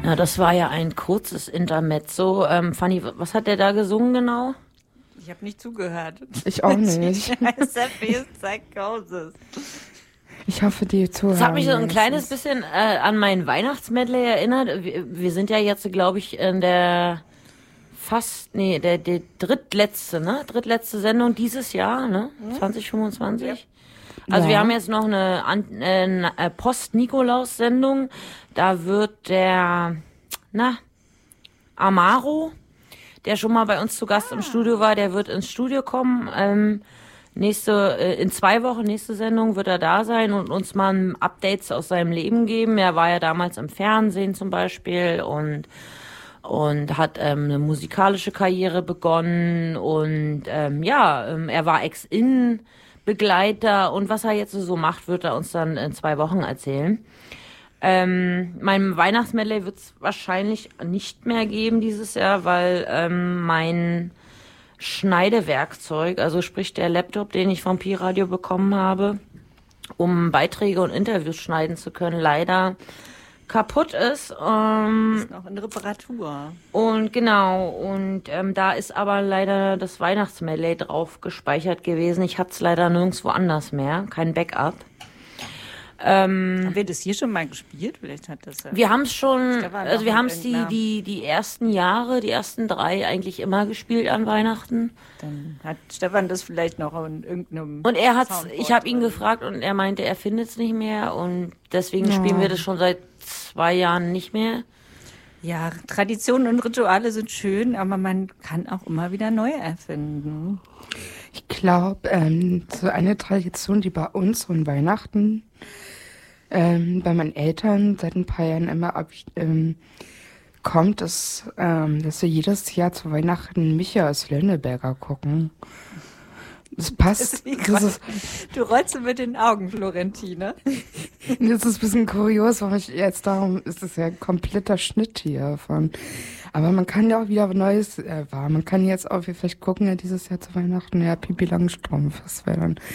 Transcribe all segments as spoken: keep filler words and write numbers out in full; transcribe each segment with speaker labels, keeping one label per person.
Speaker 1: Ja, das war ja ein kurzes Intermezzo. Ähm, Fanny, was hat der da gesungen genau?
Speaker 2: Ich habe nicht zugehört.
Speaker 3: Ich auch nicht.
Speaker 2: Psychosis.
Speaker 3: Ich hoffe, die Zuhörer.
Speaker 1: Das hat mich so ein kleines bisschen äh, an mein Weihnachtsmedley erinnert. Wir, wir sind ja jetzt, glaube ich, in der fast, nee, der, der drittletzte, ne? Drittletzte Sendung dieses Jahr, ne? Hm? zwanzig fünfundzwanzig. Ja. Also ja. Wir haben jetzt noch eine, eine Post-Nikolaus-Sendung. Da wird der, na, Amaro, der schon mal bei uns zu Gast ah. im Studio war, der wird ins Studio kommen. Ähm, nächste, äh, in zwei Wochen, nächste Sendung, wird er da sein und uns mal Updates aus seinem Leben geben. Er war ja damals im Fernsehen zum Beispiel und und hat ähm, eine musikalische Karriere begonnen und ähm, ja, ähm, er war Ex-In-Begleiter und was er jetzt so macht, wird er uns dann in zwei Wochen erzählen. Ähm, mein Weihnachtsmedley wird es wahrscheinlich nicht mehr geben dieses Jahr, weil ähm, mein Schneidewerkzeug, also sprich der Laptop, den ich vom Pi-Radio bekommen habe, um Beiträge und Interviews schneiden zu können, leider kaputt ist. Ähm,
Speaker 2: ist noch in Reparatur.
Speaker 1: Und genau, und ähm, da ist aber leider das Weihnachtsmedley drauf gespeichert gewesen. Ich hatte es leider nirgendwo anders mehr, kein Backup. Ähm,
Speaker 2: haben wir das hier schon mal gespielt? Vielleicht hat das ja
Speaker 1: wir haben es schon, also wir haben es die, die, die ersten Jahre, die ersten drei eigentlich immer gespielt an Weihnachten.
Speaker 2: Dann hat Stefan das vielleicht noch in irgendeinem
Speaker 1: Und er hat's, ich habe ihn gefragt und er meinte, er findet es nicht mehr und deswegen ja. spielen wir das schon seit zwei Jahren nicht mehr.
Speaker 2: Ja, Traditionen und Rituale sind schön, aber man kann auch immer wieder neu erfinden.
Speaker 3: Ich glaube, ähm, so eine Tradition, die bei uns und Weihnachten ähm, bei meinen Eltern seit ein paar Jahren immer ab, ähm, kommt, ist, ähm, dass wir jedes Jahr zu Weihnachten Micha aus Lönneberger gucken. Das passt.
Speaker 2: Das
Speaker 3: das ist,
Speaker 2: du rollst mit den Augen, Florentine.
Speaker 3: Das ist ein bisschen kurios, weil ich jetzt darum ist es ja ein kompletter Schnitt hier von. Aber man kann ja auch wieder Neues äh, war. Man kann jetzt auch, wir vielleicht gucken ja dieses Jahr zu Weihnachten, ja, Pipi Langstrumpf. Das wäre dann.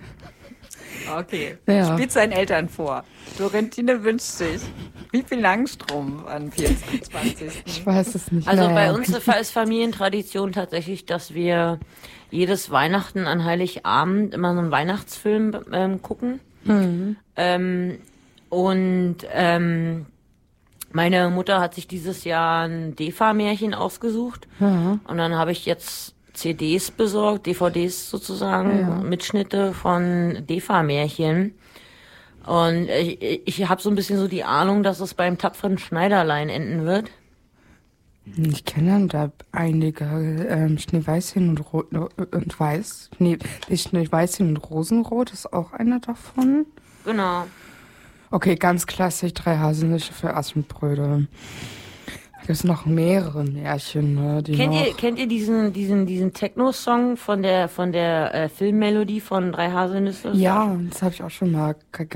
Speaker 2: Okay.
Speaker 3: Ja.
Speaker 2: Spielt seinen Eltern vor. Florentine wünscht sich Pipi Langstrumpf an vierundzwanzigsten
Speaker 3: Ich weiß es nicht.
Speaker 1: Also
Speaker 3: naja.
Speaker 1: bei uns ist Familientradition tatsächlich, dass wir jedes Weihnachten an Heiligabend immer so einen Weihnachtsfilm ähm, gucken.
Speaker 3: Mhm.
Speaker 1: Ähm, und ähm, meine Mutter hat sich dieses Jahr ein Defa-Märchen ausgesucht.
Speaker 3: Mhm.
Speaker 1: Und dann habe ich jetzt C Ds besorgt, D V Ds sozusagen,
Speaker 3: ja.
Speaker 1: Mitschnitte von Defa-Märchen. Und ich, ich habe so ein bisschen so die Ahnung, dass es beim tapferen Schneiderlein enden wird.
Speaker 3: Ich kenne da einige, ähm, Schneeweißchen und, Rot, und Weiß. Nee, Schneeweißchen und Rosenrot ist auch einer davon.
Speaker 1: Genau.
Speaker 3: Okay, ganz klassisch, drei Haselnüsse für Aschenbrödel. Da gibt es noch mehrere Märchen, ne, die
Speaker 1: kennt
Speaker 3: noch...
Speaker 1: ihr kennt ihr diesen diesen diesen Techno-Song von der von der äh, Filmmelodie von drei Haselnüsse?
Speaker 3: Ja, das habe ich auch schon mal